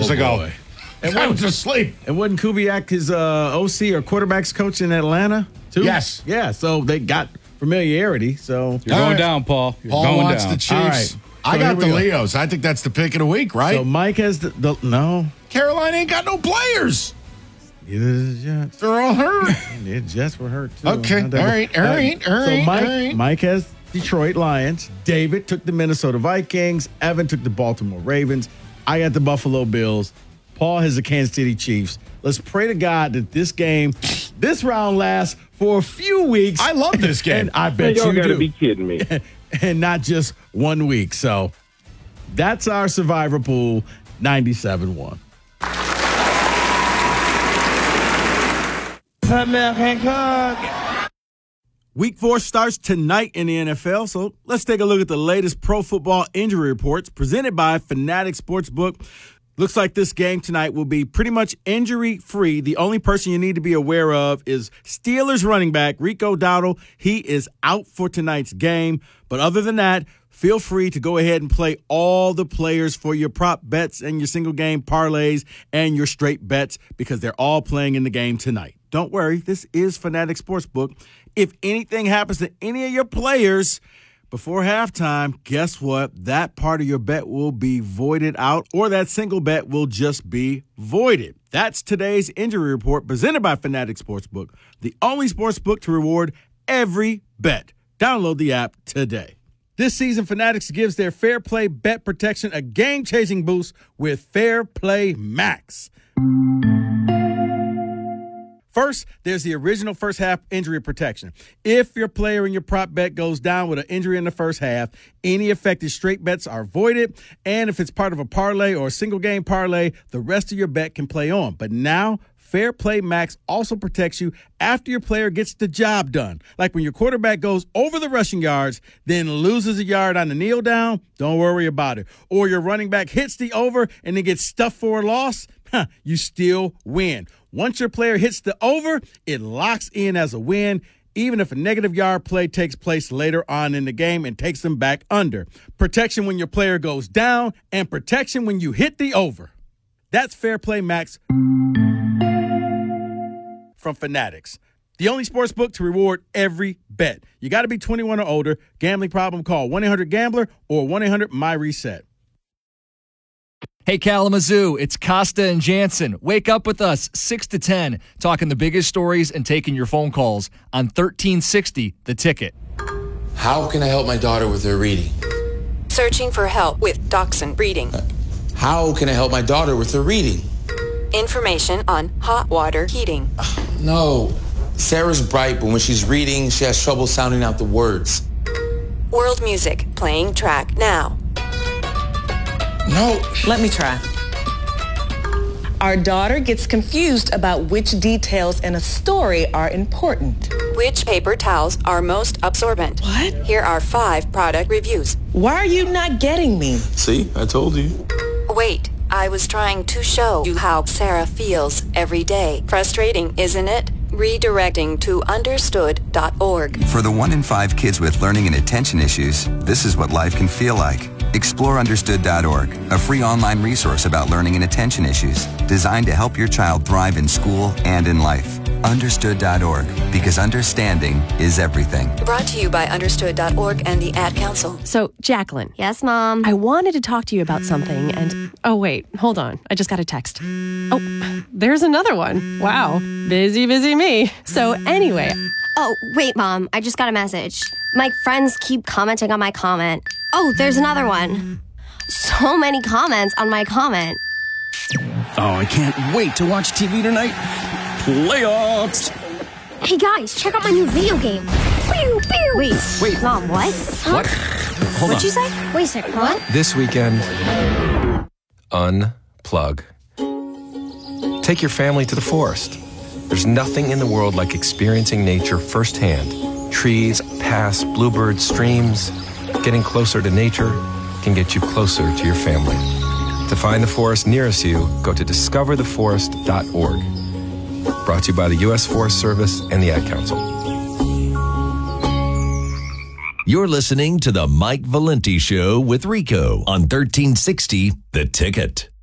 hours ago. Boy. And I was asleep. And wasn't Kubiak his OC or quarterbacks coach in Atlanta, too? Yes. Yeah, so they got familiarity. So You're going down, Paul. You're Paul going wants down. the Chiefs. All right. I So got here the we go. Leos. I think that's the pick of the week, right? So Mike has no. Carolina ain't got no players. Neither does the Jets. They're all hurt. The Jets were hurt, too. Okay. All right. So Mike has Detroit Lions. David took the Minnesota Vikings. Evan took the Baltimore Ravens. I got the Buffalo Bills. Paul has the Kansas City Chiefs. Let's pray to God that this round lasts for a few weeks. I love this game. And I bet Y'all you gotta do. be kidding me. And not just 1 week. So that's our Survivor Pool 97-1. Week 4 starts tonight in the NFL, so let's take a look at the latest pro football injury reports presented by Fanatic Sportsbook. Looks like this game tonight will be pretty much injury-free. The only person you need to be aware of is Steelers running back Rico Dowdle. He is out for tonight's game. But other than that, feel free to go ahead and play all the players for your prop bets and your single-game parlays and your straight bets because they're all playing in the game tonight. Don't worry, this is Fanatic Sportsbook. If anything happens to any of your players before halftime, guess what? That part of your bet will be voided out, or that single bet will just be voided. That's today's injury report presented by Fanatic Sportsbook, the only sportsbook to reward every bet. Download the app today. This season, Fanatics gives their Fair Play bet protection a game-changing boost with Fair Play Max. First, there's the original first half injury protection. If your player in your prop bet goes down with an injury in the first half, any affected straight bets are voided. And if it's part of a parlay or a single game parlay, the rest of your bet can play on. But now, Fair Play Max also protects you after your player gets the job done. Like when your quarterback goes over the rushing yards, then loses a yard on the kneel down, don't worry about it. Or your running back hits the over and then gets stuffed for a loss, you still win. Once your player hits the over, it locks in as a win, even if a negative yard play takes place later on in the game and takes them back under. Protection when your player goes down and protection when you hit the over. That's Fair Play Max from Fanatics, the only sports book to reward every bet. You got to be 21 or older. Gambling problem, call 1-800-GAMBLER or 1-800-MY-RESET. Hey, Kalamazoo, it's Costa and Jansen. Wake up with us 6 to 10, talking the biggest stories and taking your phone calls on 1360 The Ticket. How can I help my daughter with her reading? Searching for help with Dachshund Reading. How can I help my daughter with her reading? Information on hot water heating. No. Sarah's bright, but when she's reading, she has trouble sounding out the words. World music playing track now. No. Let me try. Our daughter gets confused about which details in a story are important. Which paper towels are most absorbent? What? Here are 5 product reviews. Why are you not getting me? See, I told you. Wait, I was trying to show you how Sarah feels every day. Frustrating, isn't it? Redirecting to understood.org. For the 1 in 5 kids with learning and attention issues, this is what life can feel like. Explore understood.org, a free online resource about learning and attention issues, designed to help your child thrive in school and in life. Understood.org, because understanding is everything. Brought to you by understood.org and the Ad Council. So, Jacqueline. Yes, Mom? I wanted to talk to you about something and... Oh, wait. Hold on. I just got a text. Oh, there's another one. Wow. Busy me. So, anyway... Oh, wait, Mom. I just got a message. My friends keep commenting on my comment. Oh, there's another one. So many comments on my comment. Oh, I can't wait to watch TV tonight. Playoffs. Hey, guys, check out my new video game. Pew, pew. Wait. Mom, what? Huh? What? Hold What'd you say? Wait a second, what? This weekend, unplug. Take your family to the forest. There's nothing in the world like experiencing nature firsthand. Trees, paths, bluebirds, streams. Getting closer to nature can get you closer to your family. To find the forest nearest you, go to discovertheforest.org. Brought to you by the U.S. Forest Service and the Ad Council. You're listening to the Mike Valenti Show with Rico on 1360 The Ticket.